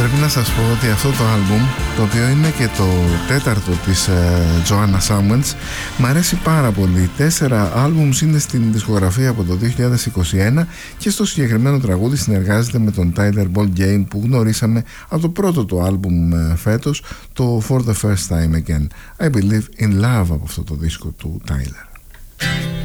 Πρέπει να σας πω ότι αυτό το άλμπουμ, το οποίο είναι και το τέταρτο της Joanna Samuels, μ' αρέσει πάρα πολύ. 4 άλμπουμς είναι στην δισκογραφία από το 2021 και στο συγκεκριμένο τραγούδι συνεργάζεται με τον Tyler Ballgame που γνωρίσαμε από το πρώτο του άλμπουμ φέτος, το For the First Time Again. I Believe in Love από αυτό το δίσκο του Tyler.